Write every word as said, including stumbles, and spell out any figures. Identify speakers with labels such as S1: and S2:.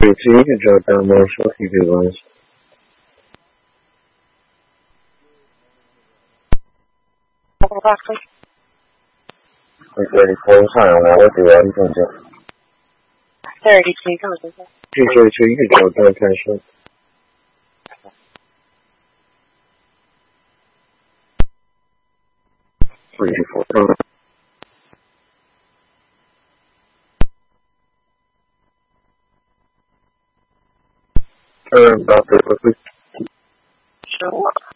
S1: 这一个叫大猫说题这关系。thirty-four上来我主要一种叫
S2: thirty-two 上学校。
S1: 这这这一个角度开始。thirty-four上。嗯，八对不对？
S2: 十五。